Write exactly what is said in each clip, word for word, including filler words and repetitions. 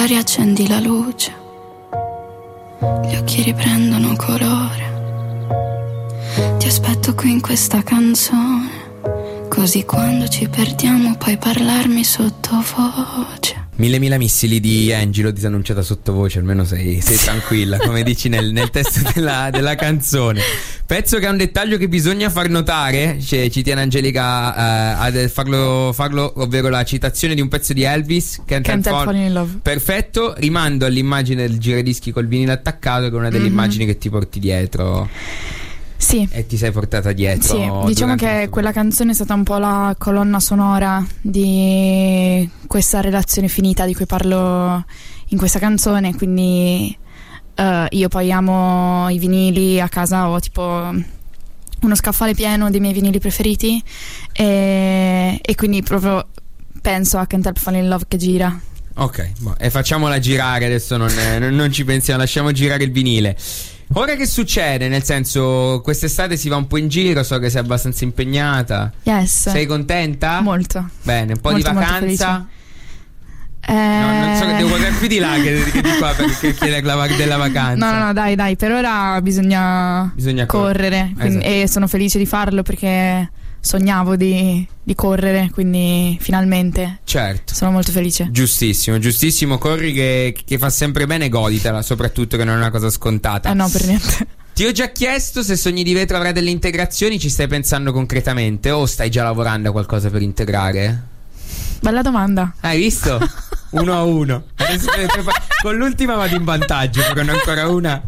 riaccendi la luce, gli occhi riprendono colore. Ti aspetto qui in questa canzone, così quando ci perdiamo puoi parlarmi sottovoce. Mille mila missili di Angelo disannunciata sottovoce, almeno sei, sei tranquilla, come dici nel, nel testo della, della canzone. Pezzo che ha un dettaglio che bisogna far notare, cioè, ci tiene Angelica uh, a farlo, farlo, ovvero la citazione di un pezzo di Elvis, Can't, Can't Help Falling in Love. Perfetto, rimando all'immagine del giradischi col vinile attaccato, che è una delle mm-hmm. immagini che ti porti dietro. Sì. E ti sei portata dietro. Sì, diciamo che quella canzone è stata un po' la colonna sonora di questa relazione finita di cui parlo in questa canzone, quindi uh, io poi amo i vinili, a casa ho tipo uno scaffale pieno dei miei vinili preferiti e, e quindi proprio penso a Can't Help Falling in Love che gira. Ok, boh, e facciamola girare adesso, non, non, non ci pensiamo, lasciamo girare il vinile. Ora che succede? Nel senso, quest'estate si va un po' in giro, so che sei abbastanza impegnata. Yes. Sei contenta? Molto. Bene, un po' molto, di vacanza? Eh... No, non so che devo guardare più di là che, che di qua per chiedere la, della vacanza. No, no, no, dai, dai, per ora bisogna, bisogna correre, cor- quindi, esatto. E sono felice di farlo perché sognavo di, di correre, quindi finalmente certo, sono molto felice. Giustissimo, giustissimo, corri che, che fa sempre bene, goditela, soprattutto che non è una cosa scontata. Eh no, per niente. Ti ho già chiesto se Sogni di Vetro avrà delle integrazioni, ci stai pensando concretamente o stai già lavorando a qualcosa per integrare? Bella domanda. Hai visto? Uno a uno. Adesso con l'ultima vado in vantaggio, però ne ho ancora una.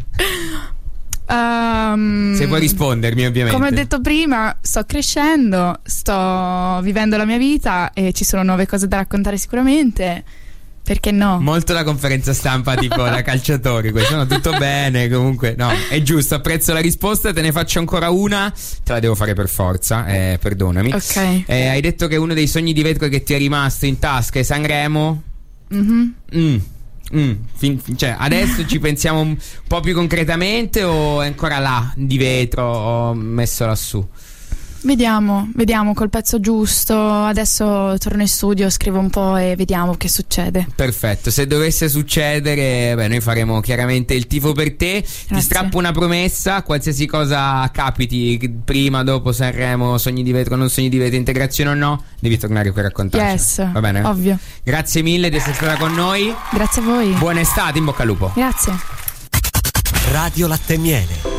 Um, Se puoi rispondermi, ovviamente. Come ho detto prima, sto crescendo, sto vivendo la mia vita e ci sono nuove cose da raccontare sicuramente. Perché no? Molto la conferenza stampa tipo da calciatori, questo no, tutto bene, comunque no, è giusto, apprezzo la risposta, te ne faccio ancora una, te la devo fare per forza, eh, perdonami. Ok. Eh, hai detto che uno dei sogni di vetro che ti è rimasto in tasca è Sanremo? Mm-hmm. Mm. Mm, fin, cioè adesso ci pensiamo un po' più concretamente o è ancora là di vetro o messo lassù? Vediamo, vediamo col pezzo giusto. Adesso torno in studio, scrivo un po' e vediamo che succede. Perfetto, se dovesse succedere, beh, noi faremo chiaramente il tifo per te. Grazie. Ti strappo una promessa, qualsiasi cosa capiti, prima, dopo Sanremo, Sogni di Vetro, non Sogni di Vetro, integrazione o no, devi tornare qui a raccontarci. Yes, va bene? Ovvio. Grazie mille di essere stata con noi. Grazie a voi. Buona estate, in bocca al lupo. Grazie. Radio Latte e Miele.